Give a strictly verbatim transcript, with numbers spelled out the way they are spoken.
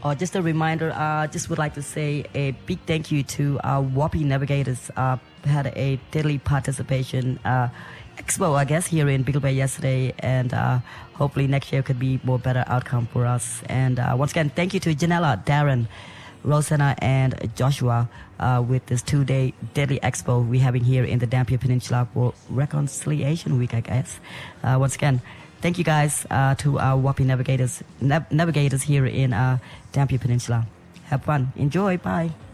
Uh, just a reminder, I uh, just would like to say a big thank you to our Whoppy Navigators. Uh, had a daily participation uh, expo, I guess, here in Bickle Bay yesterday, and uh, hopefully next year could be more better outcome for us. And uh, once again, thank you to Janella, Darren, Rosanna, and Joshua uh, with this two-day daily expo we're having here in the Dampier Peninsula for Reconciliation Week, I guess. Uh, once again, thank you guys uh, to our Whoppy Navigators, nav- navigators here in uh, Dampier Peninsula. Have fun. Enjoy. Bye.